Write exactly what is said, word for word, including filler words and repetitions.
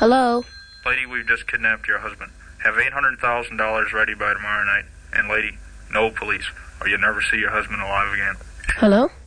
Hello? Lady, we've just kidnapped your husband. Have eight hundred thousand dollars ready by tomorrow night. And lady, no police, or you'll never see your husband alive again. Hello?